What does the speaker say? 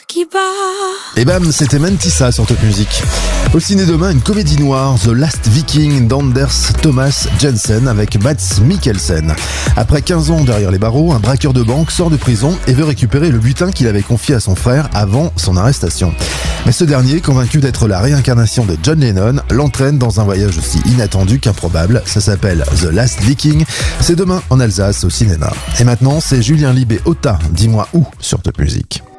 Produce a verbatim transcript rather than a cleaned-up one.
qui bat. Et bam, c'était Mentissa sur Top Music. Au ciné demain, une comédie noire, The Last Viking d'Anders Thomas Jensen avec Mads Mikkelsen. Après quinze ans derrière les barreaux, un braqueur de banque sort de prison et veut récupérer le butin qu'il avait confié à son frère avant son arrestation. Mais ce dernier, convaincu d'être la réincarnation de John Lennon, l'entraîne dans un voyage aussi inattendu qu'improbable. Ça s'appelle The Last Viking. C'est demain en Alsace au cinéma. Et maintenant, c'est Julien Libé Ota, Dis-moi où sur Top Music.